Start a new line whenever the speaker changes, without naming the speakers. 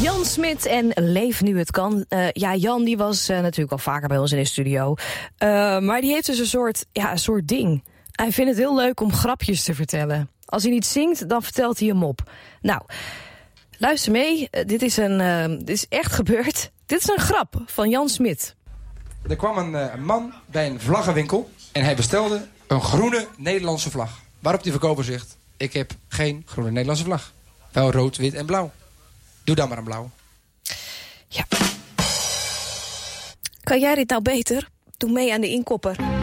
Jan Smit en Leef nu het kan. Jan die was natuurlijk al vaker bij ons in de studio. Maar die heeft dus een soort ding. Hij vindt het heel leuk om grapjes te vertellen. Als hij niet zingt, dan vertelt hij hem op. Nou, luister mee. Dit is echt gebeurd. Dit is een grap van Jan Smit.
Er kwam een man bij een vlaggenwinkel en hij bestelde een groene Nederlandse vlag. Waarop die verkoper zegt: ik heb geen groene Nederlandse vlag. Wel rood, wit en blauw. Doe dan maar een blauw.
Ja. Kan jij dit nou beter? Doe mee aan de inkopper.